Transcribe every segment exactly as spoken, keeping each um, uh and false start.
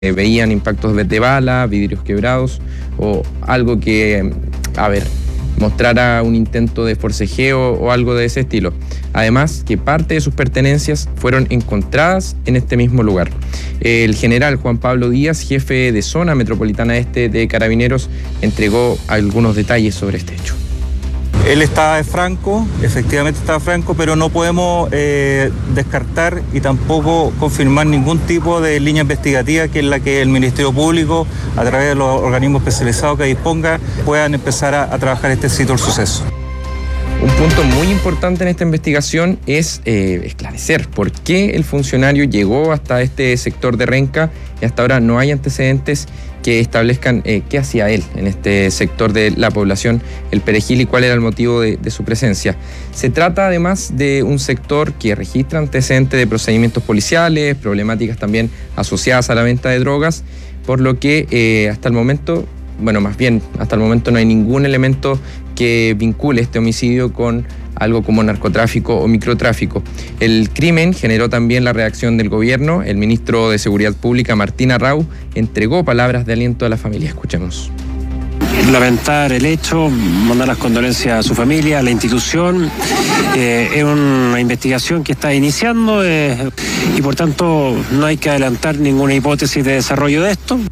eh, veían impactos de bala, vidrios quebrados o algo que, a ver, mostrara un intento de forcejeo o algo de ese estilo. Además, que parte de sus pertenencias fueron encontradas en este mismo lugar. El general Juan Pablo Díaz, jefe de zona metropolitana este de Carabineros, entregó algunos detalles sobre este hecho. Él estaba franco, efectivamente estaba franco, pero no podemos eh, descartar y tampoco confirmar ningún tipo de línea investigativa que es la que el Ministerio Público, a través de los organismos especializados que disponga, puedan empezar a, a trabajar este sitio del suceso. Un punto muy importante en esta investigación es eh, esclarecer por qué el funcionario llegó hasta este sector de Renca y hasta ahora no hay antecedentes que establezcan eh, qué hacía él en este sector de la población, el Perejil, y cuál era el motivo de, de su presencia. Se trata además de un sector que registra antecedentes de procedimientos policiales, problemáticas también asociadas a la venta de drogas, por lo que eh, hasta el momento, bueno, más bien hasta el momento no hay ningún elemento que vincule este homicidio con algo como narcotráfico o microtráfico. El crimen generó también la reacción del gobierno. El ministro de Seguridad Pública, Martín Arrau, entregó palabras de aliento a la familia. Escuchemos. Lamentar el hecho, mandar las condolencias a su familia, a la institución. Eh, es una investigación que está iniciando eh, y por tanto no hay que adelantar ninguna hipótesis de desarrollo de esto.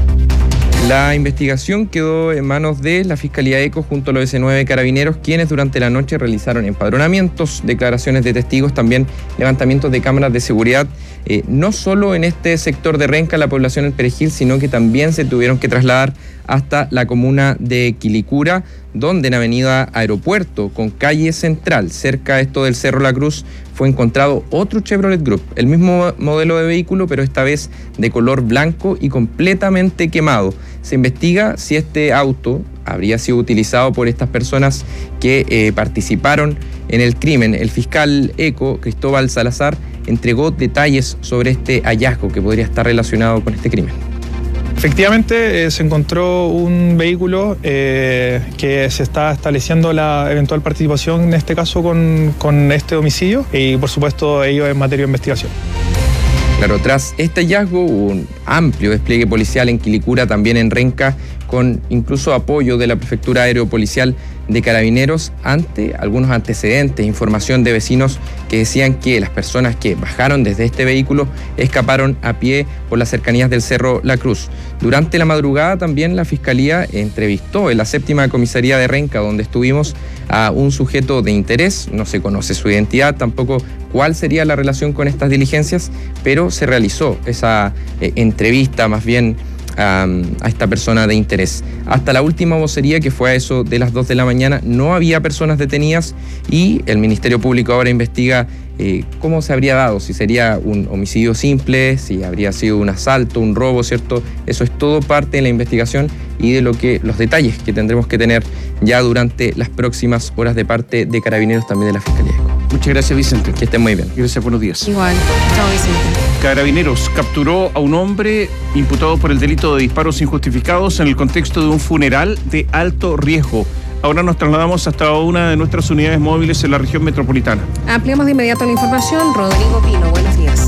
La investigación quedó en manos de la Fiscalía ECO junto a los ese nueve Carabineros, quienes durante la noche realizaron empadronamientos, declaraciones de testigos, también levantamientos de cámaras de seguridad, eh, no solo en este sector de Renca, la población del Perejil, sino que también se tuvieron que trasladar hasta la comuna de Quilicura, donde en avenida Aeropuerto, con calle Central, cerca de esto del Cerro La Cruz, fue encontrado otro Chevrolet Group, el mismo modelo de vehículo, pero esta vez de color blanco y completamente quemado. Se investiga si este auto habría sido utilizado por estas personas que eh, participaron en el crimen. El fiscal ECO, Cristóbal Salazar, entregó detalles sobre este hallazgo que podría estar relacionado con este crimen. Efectivamente, eh, se encontró un vehículo eh, que se está estableciendo la eventual participación, en este caso, con, con este homicidio y, por supuesto, ello en materia de investigación. Claro, tras este hallazgo hubo un amplio despliegue policial en Quilicura, también en Renca, con incluso apoyo de la Prefectura Aeropolicial de Carabineros ante algunos antecedentes, información de vecinos que decían que las personas que bajaron desde este vehículo escaparon a pie por las cercanías del Cerro La Cruz. Durante la madrugada también la Fiscalía entrevistó en la séptima comisaría de Renca, donde estuvimos, a un sujeto de interés. No se conoce su identidad, tampoco cuál sería la relación con estas diligencias, pero se realizó esa eh, entrevista más bien a, a esta persona de interés. Hasta la última vocería, que fue a eso de las dos de la mañana, no había personas detenidas y el Ministerio Público ahora investiga eh, cómo se habría dado, si sería un homicidio simple, si habría sido un asalto, un robo, ¿cierto? Eso es todo parte de la investigación y de lo que los detalles que tendremos que tener ya durante las próximas horas de parte de Carabineros, también de la Fiscalía. Muchas gracias, Vicente. Que estén muy bien. Gracias, buenos días. Igual. Chao, Vicente. Carabineros capturó a un hombre imputado por el delito de disparos injustificados en el contexto de un funeral de alto riesgo. Ahora nos trasladamos hasta una de nuestras unidades móviles en la región metropolitana. Ampliamos de inmediato la información. Rodrigo Pino, buenos días.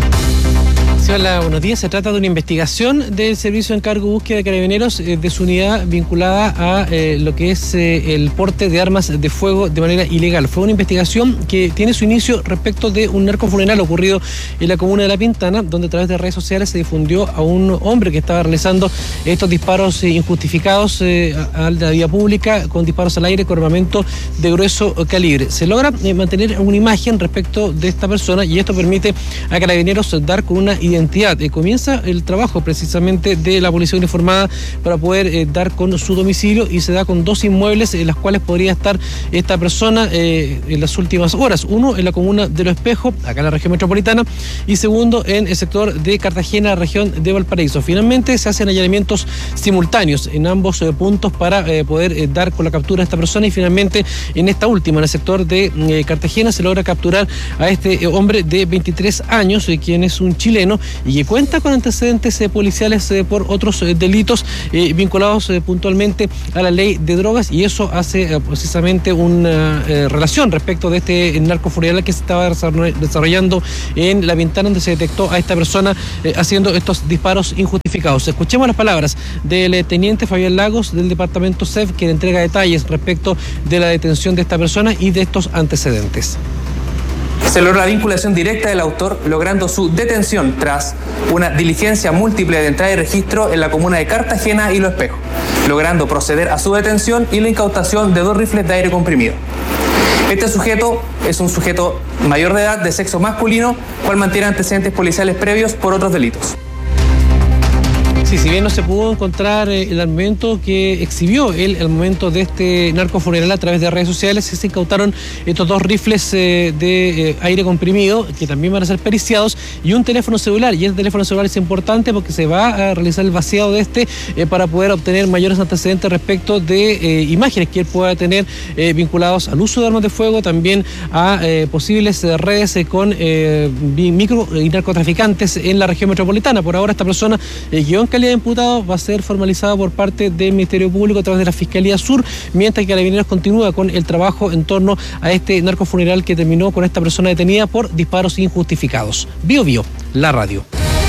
Sí, hola, buenos días. Se trata de una investigación del Servicio de Encargo y Búsqueda de Carabineros eh, de su unidad vinculada a eh, lo que es eh, el porte de armas de fuego de manera ilegal. Fue una investigación que tiene su inicio respecto de un narcofuneral ocurrido en la comuna de La Pintana, donde a través de redes sociales se difundió a un hombre que estaba realizando estos disparos eh, injustificados eh, a la vía pública, con disparos al aire con armamento de grueso calibre. Se logra eh, mantener una imagen respecto de esta persona y esto permite a Carabineros dar con una identidad. Eh, comienza el trabajo precisamente de la policía uniformada para poder eh, dar con su domicilio y se da con dos inmuebles en las cuales podría estar esta persona eh, en las últimas horas. Uno en la comuna de Los Espejos, acá en la región metropolitana, y segundo en el sector de Cartagena, región de Valparaíso. Finalmente se hacen allanamientos simultáneos en ambos eh, puntos para eh, poder eh, dar con la captura de esta persona y finalmente en esta última, en el sector de eh, Cartagena, se logra capturar a este eh, hombre de veintitrés años, eh, quien es un chileno y que cuenta con antecedentes eh, policiales eh, por otros eh, delitos eh, vinculados eh, puntualmente a la ley de drogas, y eso hace eh, precisamente una eh, relación respecto de este narcofuneral que se estaba desarrollando en La Pintana, donde se detectó a esta persona eh, haciendo estos disparos injustificados. Escuchemos las palabras del eh, teniente Fabián Lagos del departamento C E F, quien entrega detalles respecto de la detención de esta persona y de estos antecedentes. Se logró la vinculación directa del autor, logrando su detención tras una diligencia múltiple de entrada y registro en la comuna de Cartagena y Lo Espejo, logrando proceder a su detención y la incautación de dos rifles de aire comprimido. Este sujeto es un sujeto mayor de edad, de sexo masculino, cual mantiene antecedentes policiales previos por otros delitos. Sí, si bien no se pudo encontrar eh, el armamento que exhibió él al momento de este narcofuneral a través de redes sociales, se incautaron estos dos rifles eh, de eh, aire comprimido, que también van a ser periciados, y un teléfono celular. Y este teléfono celular es importante porque se va a realizar el vaciado de este eh, para poder obtener mayores antecedentes respecto de eh, imágenes que él pueda tener eh, vinculados al uso de armas de fuego, también a eh, posibles eh, redes eh, con eh, micro y narcotraficantes en la región metropolitana. Por ahora esta persona eh, quedó en calidad de imputado, va a ser formalizado por parte del Ministerio Público a través de la Fiscalía Sur, mientras que Carabineros continúa con el trabajo en torno a este narcofuneral que terminó con esta persona detenida por disparos injustificados. Bio Bio, la radio.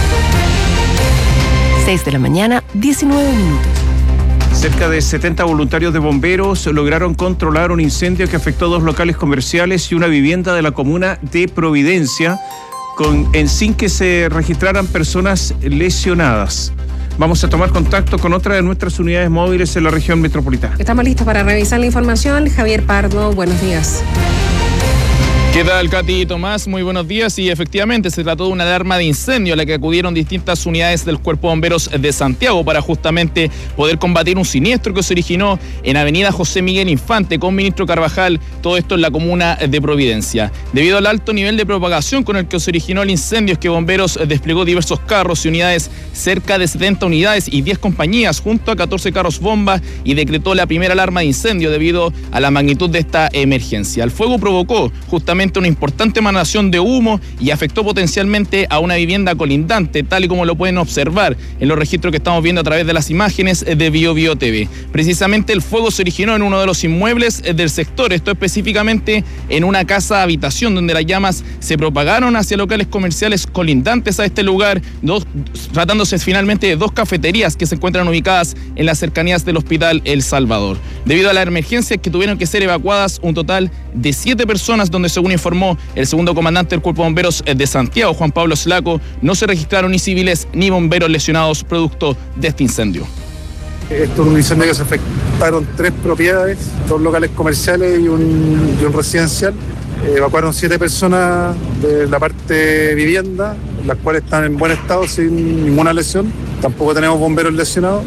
seis de la mañana, diecinueve minutos. Cerca de setenta voluntarios de bomberos lograron controlar un incendio que afectó dos locales comerciales y una vivienda de la comuna de Providencia, con, en sin que se registraran personas lesionadas. Vamos a tomar contacto con otra de nuestras unidades móviles en la región metropolitana. Estamos listos para revisar la información. Javier Pardo, buenos días. ¿Qué tal, Katy y Tomás? Muy buenos días. Y efectivamente se trató de una alarma de incendio a la que acudieron distintas unidades del Cuerpo de Bomberos de Santiago para justamente poder combatir un siniestro que se originó en Avenida José Miguel Infante con Ministro Carvajal, todo esto en la comuna de Providencia. Debido al alto nivel de propagación con el que se originó el incendio, es que Bomberos desplegó diversos carros y unidades, cerca de setenta unidades y diez compañías, junto a catorce carros bomba, y decretó la primera alarma de incendio debido a la magnitud de esta emergencia. El fuego provocó justamente una importante emanación de humo y afectó potencialmente a una vivienda colindante, tal y como lo pueden observar en los registros que estamos viendo a través de las imágenes de Bio Bio T V. Precisamente el fuego se originó en uno de los inmuebles del sector, esto específicamente en una casa habitación, donde las llamas se propagaron hacia locales comerciales colindantes a este lugar, dos, tratándose finalmente de dos cafeterías que se encuentran ubicadas en las cercanías del Hospital El Salvador. Debido a la emergencia, que tuvieron que ser evacuadas un total de siete personas, donde según informó el segundo comandante del Cuerpo de Bomberos de Santiago, Juan Pablo Slaco, no se registraron ni civiles ni bomberos lesionados producto de este incendio. Esto es un incendio que se afectaron tres propiedades, dos locales comerciales y un, y un residencial. Evacuaron siete personas de la parte vivienda, las cuales están en buen estado sin ninguna lesión. Tampoco tenemos bomberos lesionados.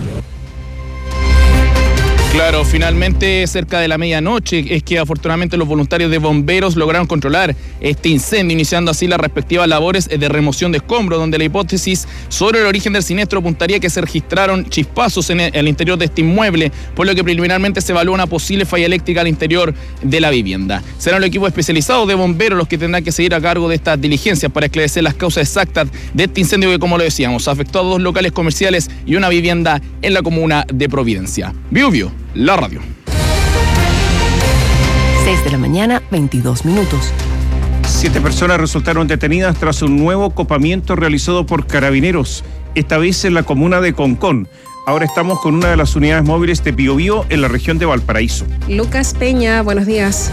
Claro, finalmente cerca de la medianoche es que afortunadamente los voluntarios de bomberos lograron controlar este incendio, iniciando así las respectivas labores de remoción de escombros, donde la hipótesis sobre el origen del siniestro apuntaría que se registraron chispazos en el interior de este inmueble, por lo que preliminarmente se evalúa una posible falla eléctrica al interior de la vivienda. Serán los equipos especializados de bomberos los que tendrán que seguir a cargo de estas diligencias para esclarecer las causas exactas de este incendio que, como lo decíamos, afectó a dos locales comerciales y una vivienda en la comuna de Providencia. Bio Bio, la radio. seis de la mañana, veintidós minutos. Siete personas resultaron detenidas tras un nuevo copamiento realizado por Carabineros, esta vez en la comuna de Concón. Ahora estamos con una de las unidades móviles de Bio Bio en la región de Valparaíso. Lucas Peña, buenos días.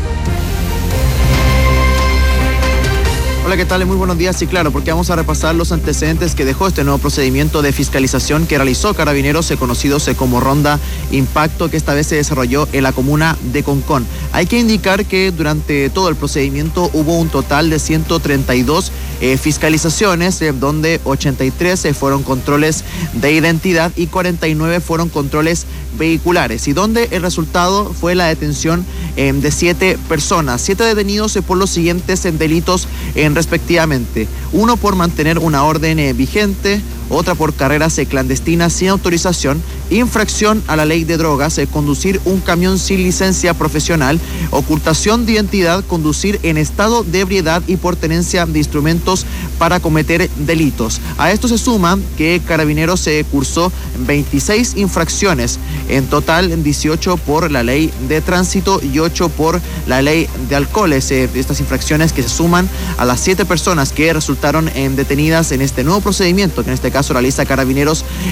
Hola, ¿qué tal? Muy buenos días. Sí, claro, porque vamos a repasar los antecedentes que dejó este nuevo procedimiento de fiscalización que realizó Carabineros, conocidos como Ronda Impacto, que esta vez se desarrolló en la comuna de Concón. Hay que indicar que durante todo el procedimiento hubo un total de ciento treinta y dos eh, fiscalizaciones, eh, donde ochenta y tres eh, fueron controles de identidad y cuarenta y nueve fueron controles vehiculares, y donde el resultado fue la detención eh, de siete personas, siete detenidos eh, por los siguientes eh, delitos en respectivamente: uno por mantener una orden eh, vigente, otra por carreras eh, clandestinas sin autorización, infracción a la ley de drogas, eh, conducir un camión sin licencia profesional, ocultación de identidad, conducir en estado de ebriedad y por tenencia de instrumentos instrumentos para cometer delitos. A esto se suma que Carabineros se cursó veintiséis infracciones, en total dieciocho por la ley de tránsito y ocho por la ley de alcoholes. Eh, estas infracciones que se suman a las siete personas que resultaron eh, detenidas en este nuevo procedimiento que en este caso realiza Carabineros